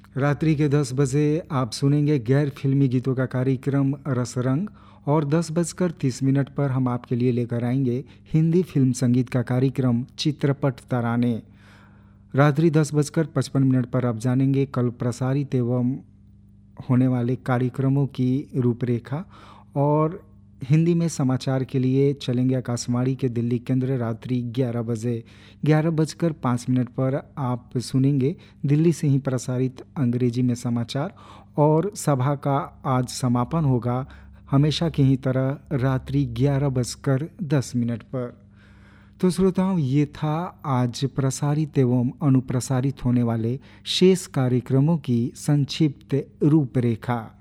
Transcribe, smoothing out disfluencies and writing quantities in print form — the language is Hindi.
रात्रि के 10 बजे आप सुनेंगे गैर फिल्मी गीतों का कार्यक्रम रसरंग, और 10:30 पर हम आपके लिए लेकर आएंगे हिंदी फिल्म संगीत का कार्यक्रम चित्रपट तराने। रात्रि 10:55 पर आप जानेंगे कल प्रसारित एवं होने वाले कार्यक्रमों की रूपरेखा, और हिंदी में समाचार के लिए चलेंगे आकाशवाणी के दिल्ली केंद्र। रात्रि 11 बजे 11:05 पर आप सुनेंगे दिल्ली से ही प्रसारित अंग्रेजी में समाचार, और सभा का आज समापन होगा हमेशा की ही तरह रात्रि 11:10 पर। तो श्रोताओं, ये था आज प्रसारित एवं अनुप्रसारित होने वाले शेष कार्यक्रमों की संक्षिप्त रूपरेखा।